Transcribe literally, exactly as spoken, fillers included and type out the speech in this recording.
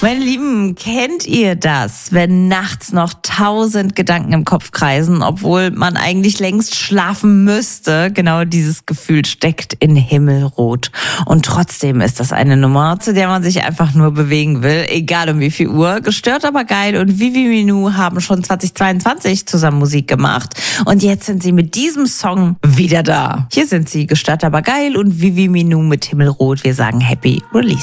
Meine Lieben, kennt ihr das, wenn nachts noch tausend Gedanken im Kopf kreisen, obwohl man eigentlich längst schlafen müsste? Genau dieses Gefühl steckt in Himmelrot. Und trotzdem ist das eine Nummer, zu der man sich einfach nur bewegen will, egal um wie viel Uhr. Gestört aber geil und Vivi Minou haben schon zweitausendzweiundzwanzig zusammen Musik gemacht. Und jetzt sind sie mit diesem Song wieder da. Hier sind sie, Gestört aber geil und Vivi Minou mit Himmelrot. Wir sagen Happy Release.